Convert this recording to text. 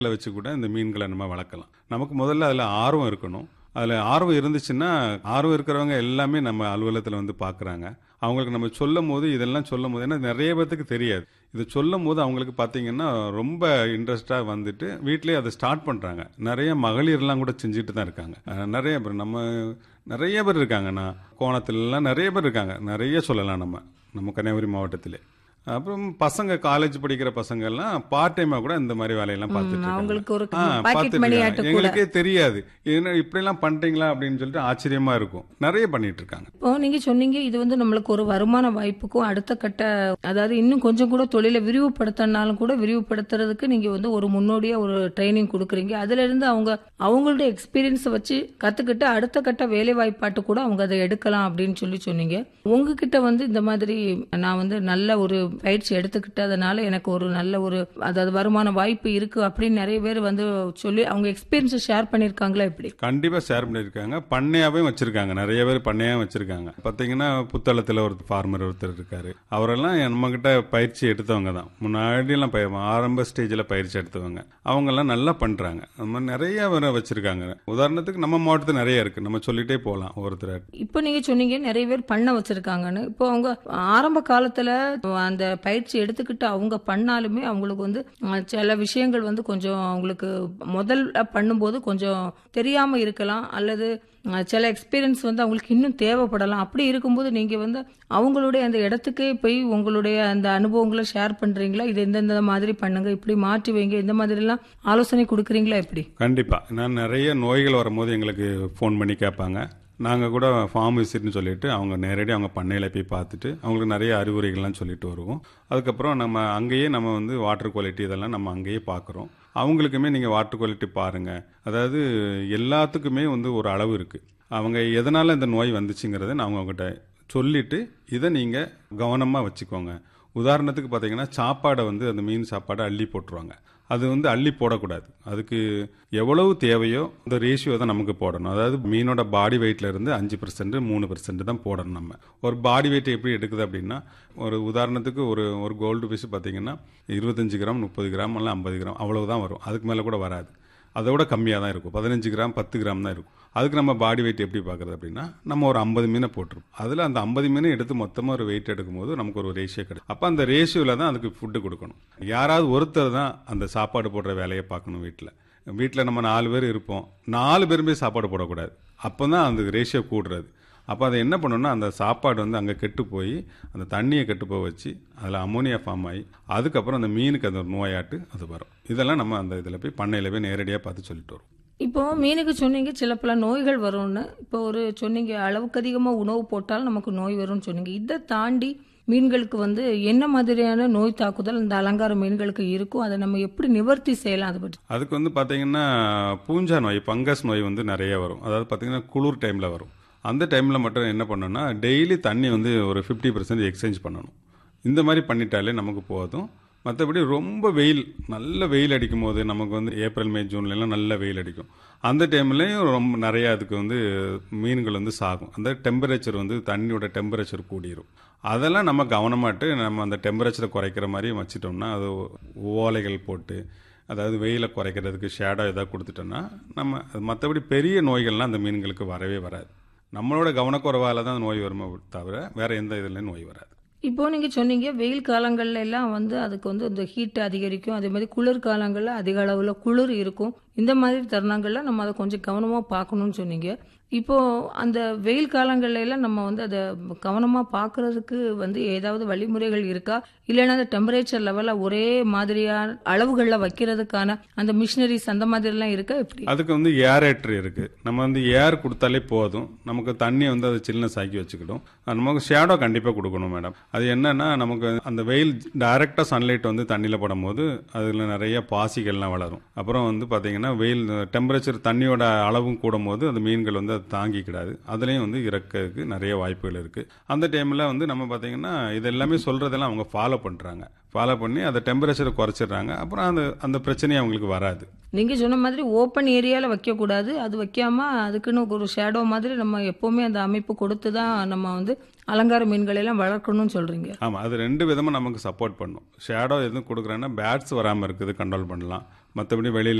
வச்சு கூட இந்த மீன்களை நம்ம வளர்க்கலாம். நமக்கு முதல்ல அதில் ஆர்வம் இருக்கணும். அதில் ஆர்வம் இருந்துச்சுன்னா, ஆர்வம் இருக்கிறவங்க எல்லாமே நம்ம அலுவலகத்தில் வந்து பார்க்குறாங்க. அவங்களுக்கு நம்ம சொல்லும்போது இதெல்லாம் சொல்லும்போது ஏன்னா நிறைய பேத்துக்கு தெரியாது. இதை சொல்லும்போது அவங்களுக்கு பார்த்தீங்கன்னா ரொம்ப இன்ட்ரெஸ்டாக வந்துட்டு வீட்டிலேயே அதை ஸ்டார்ட் பண்ணுறாங்க. நிறைய மகளிர்லாம் கூட செஞ்சுட்டு தான் இருக்காங்க. நிறைய பேர் நிறைய பேர் இருக்காங்க. நான் கோணத்துலலாம் நிறைய பேர் இருக்காங்க. நிறைய சொல்லலாம் நம்ம கன்னியாகுமரி மாவட்டத்திலே. அப்புறம் பசங்க காலேஜ் படிக்கிற பசங்க எல்லாம் பார்ட் டைமா கூட இந்த மாதிரி வேலையெல்லாம் பார்த்துட்டு அவங்களுக்கு ஒரு இருக்காங்க. பாக்கெட் மணி ஆட்டு கூட. எங்களுக்கே தெரியாது என்ன இப்படி எல்லாம் பண்றீங்களா அப்படின்னு சொல்லிட்டு ஆச்சரியமா இருக்கும். நிறைய பண்ணிட்டு இருக்காங்க. இப்போ நீங்க சொன்னீங்க இது வந்து நம்மளுக்கு ஒரு வருமான வாய்ப்புக்கும் அடுத்த கட்ட, அதாவது இன்னும் கொஞ்சம் கூட தொழிலை விரிவுபடுத்தினாலும் கூட விரிவுபடுத்துறதுக்கு நீங்க வந்து ஒரு முன்னோடியா ஒரு ட்ரைனிங் கொடுக்குறீங்க. அதுல இருந்து அவங்களுடைய எக்ஸ்பீரியன்ஸ் வச்சு கத்துக்கிட்டு அடுத்த கட்ட வேலை வாய்ப்பாட்டு கூட அவங்க அதை எடுக்கலாம் அப்படின்னு சொன்னீங்க. உங்ககிட்ட வந்து இந்த மாதிரி நான் வந்து நல்ல ஒரு பயிற்சி எடுத்துக்கிட்டதுனால எனக்கு ஒரு நல்ல ஒரு அதாவது வருமான வாய்ப்பு இருக்கு அப்படின்னு நிறைய பேர் வந்து சொல்லி அவங்க எக்ஸ்பீரியன்ஸ் ஷேர் பண்ணிருக்காங்களா? எப்படி? கண்டிப்பா ஷேர் பண்ணிருக்காங்க. பண்ணையாவே வச்சிருக்காங்க. நிறைய பேர் பண்ணையா வச்சிருக்காங்க. பாத்தீங்கன்னா புத்தளத்துல ஒரு ஃபார்மர் ஒருத்தர் இருக்காரு. அவரெல்லாம் நம்ம கிட்ட பயிற்சி எடுத்தவங்க தான். முன்னாடி எல்லாம் ஆரம்ப ஸ்டேஜ்ல பயிற்சி எடுத்தவங்க. அவங்க எல்லாம் நல்லா பண்றாங்க. நம்ம நிறைய பேரை வச்சிருக்காங்க. உதாரணத்துக்கு நம்ம மாவட்டத்தில் நிறைய இருக்கு. நம்ம சொல்லிட்டே போலாம் ஒருத்தர். இப்போ நீங்க சொன்னீங்க நிறைய பேர் பண்ண வச்சிருக்காங்கன்னு. இப்போ அவங்க ஆரம்ப காலத்துல அந்த பயிற்சி எடுத்துக்கிட்டு அவங்க பண்ணாலுமே அவங்களுக்கு வந்து சில விஷயங்கள் வந்து கொஞ்சம் அவங்களுக்கு முதல்ல பண்ணும்போது கொஞ்சம் தெரியாம இருக்கலாம், அல்லது சில எக்ஸ்பீரியன்ஸ் வந்து அவங்களுக்கு இன்னும் தேவைப்படலாம். அப்படி இருக்கும்போது நீங்க வந்து அவங்களுடைய அந்த இடத்துக்கே போய் உங்களுடைய அந்த அனுபவங்களை ஷேர் பண்றீங்களா? இது எந்தெந்த மாதிரி பண்ணுங்க, இப்படி மாற்றி வைங்க, இந்த மாதிரி எல்லாம் ஆலோசனை கொடுக்குறீங்களா? எப்படி? கண்டிப்பா. நான் நிறைய நோய்கள் வரும்போது எங்களுக்கு ஃபோன் பண்ணி கேட்பாங்க. நாங்கள் கூட ஃபார்ம் விசிட்னு சொல்லிட்டு அவங்க நேரடியாக அவங்க பண்ணையில் போய் பார்த்துட்டு அவங்களுக்கு நிறைய அறிவுரைகள்லாம் சொல்லிட்டு வருவோம். அதுக்கப்புறம் நம்ம வந்து வாட்டர் குவாலிட்டி இதெல்லாம் நம்ம அங்கேயே பார்க்குறோம். அவங்களுக்குமே நீங்கள் வாட்டர் குவாலிட்டி பாருங்கள். அதாவது எல்லாத்துக்குமே வந்து ஒரு அளவு இருக்குது. அவங்க எதனால் இந்த நோய் வந்துச்சுங்கிறத நான் அவங்ககிட்ட சொல்லிவிட்டு இதை நீங்கள் கவனமாக வச்சுக்கோங்க. உதாரணத்துக்கு பார்த்தீங்கன்னா சாப்பாடை வந்து அந்த மீன் சாப்பாடை அள்ளி போட்டுருவாங்க. அது வந்து அள்ளி போடக்கூடாது. அதுக்கு எவ்வளவு தேவையோ அந்த ரேஷியோ தான் நமக்கு போடணும். அதாவது மீனோட பாடி வெயிட்ல இருந்து 5% 3% தான் போடணும். நம்ம ஒரு பாடி வெயிட் எப்படி எடுக்குது அப்படின்னா, ஒரு உதாரணத்துக்கு ஒரு கோல்டு ஃபிஷ் பார்த்தீங்கன்னா 25 கிராம் 30 கிராம் இல்லை 50 கிராம் அவ்வளவுதான் வரும். அதுக்கு மேலே கூட வராது. அதோட கம்மியாக தான் இருக்கும். 15 கிராம் 10 கிராம் தான் இருக்கும். அதுக்கு நம்ம பாடி வெயிட் எப்படி பார்க்குறது அப்படின்னா, நம்ம ஒரு 50 மீனை போட்டுருப்போம். அதில் அந்த 50 மீனை எடுத்து மொத்தமாக ஒரு வெயிட் எடுக்கும்போது நமக்கு ஒரு ரேஷியோ கிடைக்கும். அப்போ அந்த ரேஷியோவில் தான் அதுக்கு ஃபுட்டு கொடுக்கணும். யாராவது ஒருத்தர் தான் அந்த சாப்பாடு போடுற வேலையை பார்க்கணும். வீட்டில் நம்ம 4 பேர் இருப்போம். 4 பேருமே சாப்பாடு போடக்கூடாது. அப்போ தான் அந்த ரேஷியோ கூடுறது. அப்போ அதை என்ன பண்ணணும்னா அந்த சாப்பாடு வந்து அங்கே கெட்டு போய் அந்த தண்ணியை கெட்டு போய் வச்சு அதில் அமோனியா ஃபார்ம் ஆகி அதுக்கப்புறம் அந்த மீனுக்கு அந்த நோயாட்டு அது வரும். இதெல்லாம் நம்ம அந்த இதில் போய் பண்ணையில் போய் நேரடியாக பார்த்து சொல்லிட்டு வரும். இப்போ மீனுக்கு சொன்னீங்க சில பல நோய்கள் வரும்னு. இப்போ ஒரு சொன்னீங்க அளவுக்கு அதிகமாக உணவு போட்டால் நமக்கு நோய் வரும்னு சொன்னீங்க. இதை தாண்டி மீன்களுக்கு வந்து என்ன மாதிரியான நோய் தாக்குதல் இந்த அலங்கார மீன்களுக்கு இருக்கும், அதை நம்ம எப்படி நிவர்த்தி செய்யலாம்? அதை பற்றி. அதுக்கு வந்து பார்த்தீங்கன்னா பூஞ்சா நோய், பங்கஸ் நோய் வந்து நிறைய வரும். அதாவது பார்த்தீங்கன்னா குளிர் டைமில் வரும். அந்த டைமில் மட்டும் என்ன பண்ணணும்னா டெய்லி தண்ணி வந்து ஒரு 50% எக்ஸ்சேஞ்ச் பண்ணணும். இந்த மாதிரி பண்ணிட்டாலே நமக்கு போதும். மற்றபடி ரொம்ப நல்ல வெயில் அடிக்கும் போது நமக்கு வந்து ஏப்ரல் மே ஜூன்லாம் நல்ல வெயில் அடிக்கும். அந்த டைம்லையும் ரொம்ப நிறைய அதுக்கு வந்து மீன்கள் வந்து சாகும். அந்த டெம்பரேச்சர் வந்து தண்ணியோட டெம்பரேச்சர் கூடிரும். அதெல்லாம் நம்ம கவனமாட்டு நம்ம அந்த டெம்பரேச்சரை குறைக்கிற மாதிரி வச்சுட்டோம்னா அது ஓலைகள் போட்டு அதாவது வெயிலை குறைக்கிறதுக்கு ஷேடோ எதாவது கொடுத்துட்டோம்னா நம்ம மற்றபடி பெரிய நோய்கள்லாம் அந்த மீன்களுக்கு வரவே வராது. நம்மளோட கவனக்குறைவால தான் நோய் வருமே தவிர வேற எந்த இதுலையும் நோய் வராது. இப்போ நீங்க சொன்னீங்க வெயில் காலங்கள்ல எல்லாம் வந்து அதுக்கு வந்து இந்த ஹீட் அதிகரிக்கும், அதே மாதிரி குளிர் காலங்கள்ல அதிக அளவுல குளிர் இருக்கும். இந்த மாதிரி தருணங்கள்ல நம்ம அதை கொஞ்சம் கவனமா பார்க்கணும்னு சொன்னீங்க. இப்போ அந்த வெயில் காலங்கள்ல எல்லாம் நம்ம வந்து அதை கவனமா பார்க்கறதுக்கு வந்து ஏதாவது வழிமுறைகள் இருக்கா? இல்லைன்னா அந்த டெம்பரேச்சர் லெவல ஒரே மாதிரியான அளவுகள்ல வைக்கிறதுக்கான அந்த மிஷினரிஸ் அந்த மாதிரி எல்லாம் இருக்கா? எப்படி? அதுக்கு வந்து ஏரேட்டர் இருக்கு. நம்ம வந்து ஏர் கொடுத்தாலே போதும். நமக்கு தண்ணி வந்து அதை சில்னஸ் ஆக்கி வச்சுக்கிடும். நமக்கு ஷேடோ கண்டிப்பா கொடுக்கணும் மேடம். அது என்னன்னா நமக்கு அந்த வெயில் டைரக்டா சன்லைட் வந்து தண்ணியில படும் போது அதுல நிறைய பாசிகள்லாம் வளரும். அப்புறம் வந்து பாத்தீங்கன்னா வெயில் டெம்பரேச்சர் தண்ணியோட அளவும் கூடும் போது அந்த மீன்கள் வந்து தாங்கிக்கிடாது. அதுலயும் வந்து இறக்கிறதுக்கு நிறைய வாய்ப்புகள் இருக்கு. அந்த டைம்ல வந்து நம்ம பாத்தீங்கன்னா இது எல்லாமே சொல்றதெல்லாம் அவங்க ஃபாலோ பண்ணி அந்த டெம்பரேச்சரை குறைச்சிடுறாங்க. அப்புறம் அந்த பிரச்சனையே அவங்களுக்கு வராது. நீங்க சொன்ன மாதிரி ஓப்பன் ஏரியால வைக்க கூடாது. அது வைக்காம அதுக்குன்னு ஒரு ஷேடோ மாதிரி நம்ம எப்பவுமே அந்த அமைப்பு கொடுத்துதான் நம்ம வந்து அலங்கார மீன்களை எல்லாம் வளர்க்கணும்னு சொல்றீங்க. ஆமா, அது 2 விதமா நமக்கு சப்போர்ட் பண்ணும். ஷேடோ எதுவும் கொடுக்குறேன்னா பேட்ஸ் வராம இருக்குது கண்ட்ரோல் பண்ணலாம். மற்றபடி வெளியில்